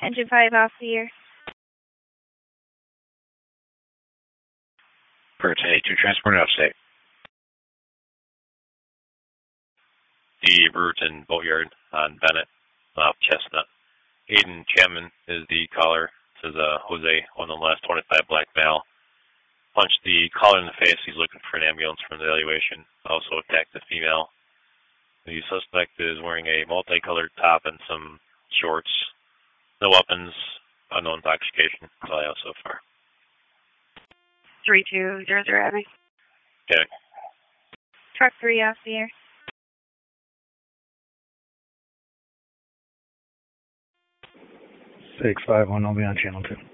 Engine 5 off the air. Perch 82 transport upstate. The Brewerton Boatyard on Bennett, off Chestnut. Aiden Chapman is the caller. Says Jose on the last 25 black male. Punched the caller in the face. He's looking for an ambulance from the evaluation. Also attacked the female. The suspect is wearing a multicolored top and some shorts. No weapons. Unknown intoxication. That's all I have so far. 3200 Avenue. Okay. Truck 3 off the air. 651, I'll be on channel 2.